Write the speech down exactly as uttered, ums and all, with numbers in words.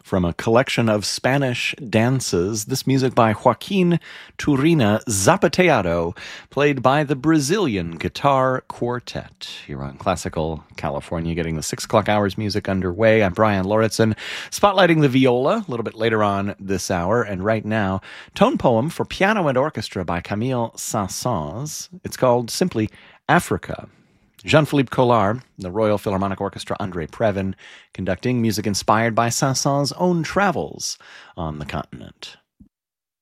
from a collection of Spanish dances. This music by Joaquin Turina Zapateado, played by the Brazilian Guitar Quartet. Here on Classical California, getting the six o'clock hours music underway. I'm Brian Lauritsen, spotlighting the viola a little bit later on this hour. And right now, tone poem for piano and orchestra by Camille Saint-Saëns. It's called simply Africa. Jean-Philippe Collard, the Royal Philharmonic Orchestra, André Previn, conducting music inspired by Saint-Saëns' own travels on the continent.